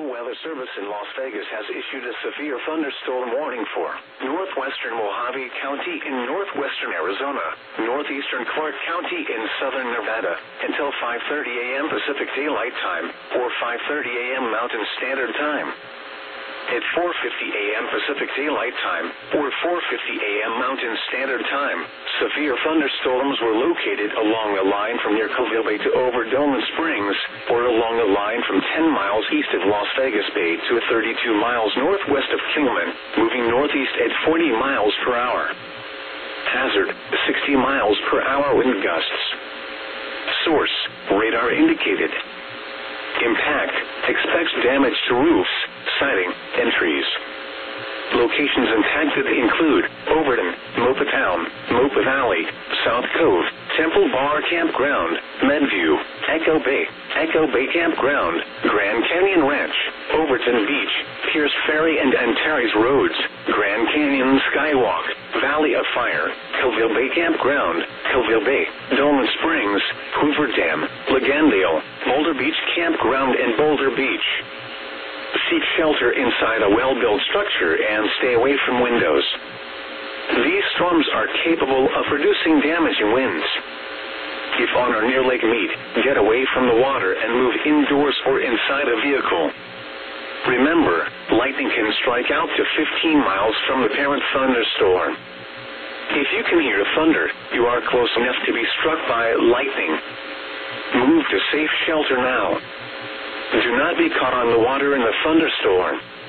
Weather Service in Las Vegas has issued a severe thunderstorm warning for northwestern Mojave County in northwestern Arizona, northeastern Clark County in southern Nevada, until 5:30 a.m. Pacific Daylight Time, or 5:30 a.m. Mountain Standard Time. At 4:50 a.m. Pacific Daylight Time, or 4:50 a.m. Mountain Standard Time, severe thunderstorms were located along the line from near Coville Bay to over Dolan Springs, or along the line from 10 miles east of Las Vegas Bay to 32 miles northwest of Kingman, moving northeast at 40 miles per hour. Hazard, 60 miles per hour wind gusts. Source, radar indicated. Impact, expects damage to roofs, siding, and trees. Locations impacted include Overton, Mopa Town, Mopa Valley, South Cove, Temple Bar Campground, Medview, Echo Bay Campground, Grand Canyon Ranch, Overton Beach, Pierce Ferry and Antares Roads, Grand Canyon Skywalk, Valley of Fire, Coville Bay Campground, Coville Bay, Dolan Springs, Hoover Dam, Lagandale, Boulder Beach Campground and Boulder Beach. Seek shelter inside a well-built structure and stay away from windows. These storms are capable of producing damaging winds. If on or near Lake Mead, get away from the water and move indoors or inside a vehicle. Remember, lightning can strike out to 15 miles from the parent thunderstorm. If you can hear thunder, you are close enough to be struck by lightning. Move to safe shelter now. Do not be caught on the water in the thunderstorm.